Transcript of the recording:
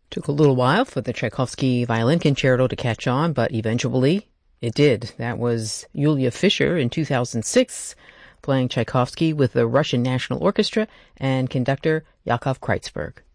Took a little while for the Tchaikovsky Violin Concerto to catch on, but eventually it did. That was Yulia Fischer in 2006, playing Tchaikovsky with the Russian National Orchestra and conductor Yakov Kreutzberg.